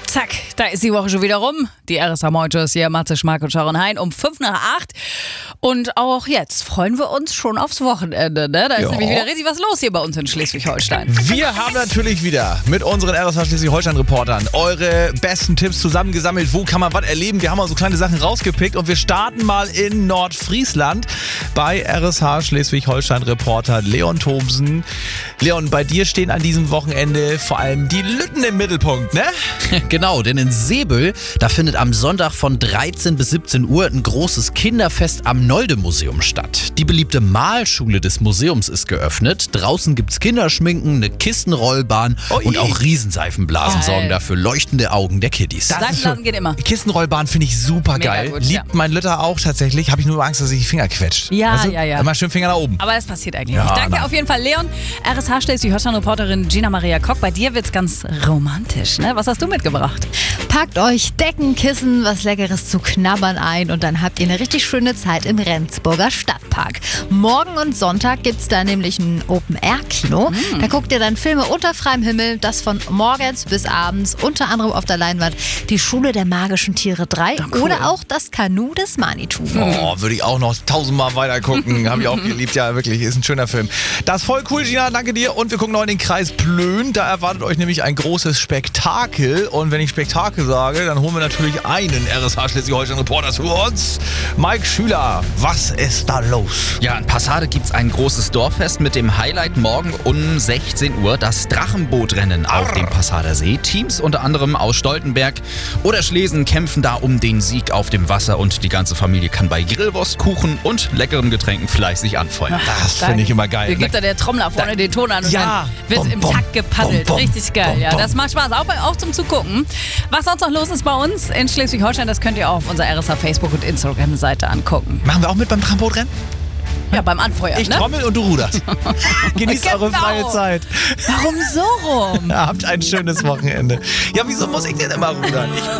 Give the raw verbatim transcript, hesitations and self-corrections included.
Zack, da ist die Woche schon wieder rum. Die R S H-Mointos hier, Matze Schmark und Sharon Hein um fünf nach acht. Und auch jetzt freuen wir uns schon aufs Wochenende. Ne? Da ist Ja. nämlich wieder richtig was los hier bei uns in Schleswig-Holstein. Wir haben natürlich wieder mit unseren R S H Schleswig-Holstein-Reportern eure besten Tipps zusammengesammelt. Wo kann man was erleben? Wir haben mal so kleine Sachen rausgepickt und wir starten mal in Nordfriesland bei R S H Schleswig-Holstein-Reporter Leon Thomsen. Leon, bei dir stehen an diesem Wochenende vor allem die Lütten im Mittelpunkt, ne? Genau, denn in Säbel, da findet am Sonntag von dreizehn bis siebzehn Uhr ein großes Kinderfest am Nolde-Museum statt. Die beliebte Malschule des Museums ist geöffnet. Draußen gibt's Kinderschminken, eine Kissenrollbahn Ui. und auch Riesenseifenblasen Geil. sorgen dafür leuchtende Augen der Kiddies. Das ist Seifenblasen schon- geht immer. Kissenrollbahn finde ich super Mega geil. gut, Liebt ja. mein Lütter auch tatsächlich. Habe ich nur Angst, dass sich die Finger quetscht. Ja, Weißt du? ja, ja. Immer schön Finger nach oben. Aber das passiert eigentlich Ja, nicht. Danke nein. auf jeden Fall, Leon. R S H Schleswig-Holstein-Reporterin Gina Maria Kock. Bei dir wird's ganz romantisch, ne? Was hast du mitgebracht? Packt euch Decken, Kissen, was Leckeres zu knabbern ein und dann habt ihr eine richtig schöne Zeit im Rendsburger Stadtpark. Morgen und Sonntag gibt's da nämlich ein Open-Air-Kino. Da guckt ihr dann Filme unter freiem Himmel, das von morgens bis abends, unter anderem auf der Leinwand die Schule der magischen Tiere drei cool. oder auch das Kanu des Manitou. Oh, würde ich auch noch tausendmal weiter gucken. Habe ich auch geliebt. Ja, wirklich, ist ein schöner Film. Das ist voll cool, Gina. Danke dir. Und wir gucken noch in den Kreis Plön. Da erwartet euch nämlich ein großes Spektakel. Und wenn ich Spektakel sage, dann holen wir natürlich einen R S H Schleswig-Holstein-Reporter zu uns. Mike Schüler, was ist da los? Ja, in Passade gibt's ein großes Dorffest mit dem Highlight morgen um sechzehn Uhr, das Drachenbootrennen auf dem Passader See. Teams unter anderem aus Stoltenberg oder Schlesen kämpfen da um den Sieg auf dem Wasser und die ganze Familie kann bei Grillwurst, Kuchen und leckeren Getränken fleißig anfeuern. Das finde ich immer geil. Hier gibt da der Trommler vorne den Ton an und Ja. dann wird Bom, im bom, Takt gepaddelt. bom, bom, Richtig geil. bom, Ja, bom. das macht Spaß, auch, bei, auch zum Zugucken. Was sonst noch los ist bei uns in Schleswig-Holstein, das könnt ihr auch auf unserer R S H Facebook- und Instagram-Seite angucken. Machen wir auch mit beim Drachenbootrennen? Ja, beim Anfeuern, Ich ne? trommel und du ruderst. Genießt Genau. eure freie Zeit. Warum so rum? Ja, habt ein schönes Wochenende. Ja, wieso muss ich denn immer rudern? Ich